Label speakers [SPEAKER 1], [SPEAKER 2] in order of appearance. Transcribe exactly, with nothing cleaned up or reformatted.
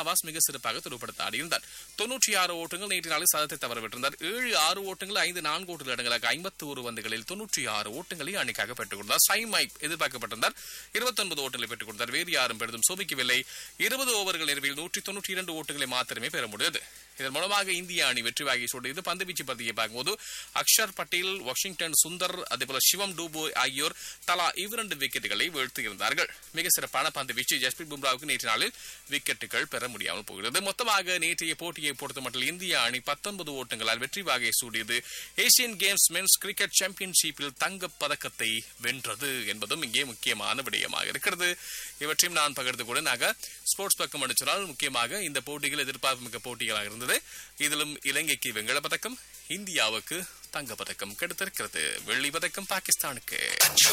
[SPEAKER 1] நவாஸ் மிக சிறப்பாக துடுப்படுத்த ஆடியிருந்தார். தொன்னூற்றி ஆறு ஓட்டங்கள் நேற்று நாளில் சதத்தை தவறவிட்டிருந்தார். ஏழு ஆறு ஓட்டங்கள் ஐந்து நான்கு ஓட்டங்கள் இடங்களாக ஐம்பத்தி ஒரு பந்துகளில் தொன்னூற்றி ஆறு ஓட்டங்களை அணிக்காக பெற்றுக் கொடுத்தார். சைமைக் எதிர்பார்க்கப்பட்டிருந்தார். இருபத்தி ஒன்பது ஓட்டங்களை பெற்றுக் கொடுத்தார். வேறு யாரும் பெரிதும் சோபிக்கவில்லை. இருபது ஓவர்கள் நிறைவில் நூற்றி தொன்னூற்றி இரண்டு ஓட்டங்களை மாத்திரமே பெற முடியாது. இதன் மூலமாக இந்திய அணி வெற்றி வாகை சூடியது. பந்துவீச்சு பகுதியை பார்க்கும்போது அக்ஷர் பட்டேல், வாஷிங்டன் சுந்தர், அதேபோல சிவம் டூபோ ஆகியோர் தலா இரண்டு விக்கெட்டுகளை வீழ்த்தியிருந்தார்கள். மிக சிறப்பான பந்து வீச்சு ஜஸ்பிரித் பும்ராவுக்கு நேற்று நாளில் விக்கெட்டுகள் பெற முடியாமல் போகிறது. மொத்தமாக நேற்றைய போட்டியை பொறுத்தமட்டில் இந்திய அணி பத்தொன்பது ஓட்டங்களால் வெற்றி வாகை சூடியது. ஏசியன் கேம்ஸ் மென்ஸ் கிரிக்கெட் சாம்பியன்ஷிப்பில் தங்கப் பதக்கத்தை வென்றது என்பதும் இங்கே முக்கியமான விடயமாக இருக்கிறது. இவற்றையும் நான் பகிர்ந்து கூட நாங்க ஸ்போர்ட்ஸ் பக்கம் அடிச்சால் முக்கியமாக இந்த போட்டிகள் எதிர்பார்ப்பு மிக்க போட்டிகளாக இருந்தது. இதிலும் இலங்கைக்கு வெங்கல பதக்கம், இந்தியாவுக்கு தங்க பதக்கம் கிடைத்திருக்கிறது. வெள்ளி பதக்கம் பாகிஸ்தானுக்கு.